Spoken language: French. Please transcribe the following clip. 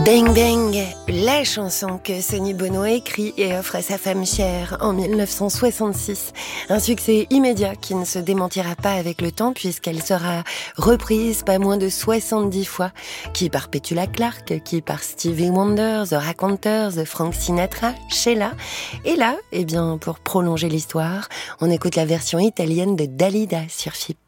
Bang Bang, la chanson que Sonny Bono a écrit et offre à sa femme chère en 1966. Un succès immédiat qui ne se démentira pas avec le temps puisqu'elle sera reprise pas moins de 70 fois. Qui par Petula Clark, qui par Stevie Wonder, The Raconteurs, Frank Sinatra, Sheila. Et là, pour prolonger l'histoire, on écoute la version italienne de Dalida sur FIP.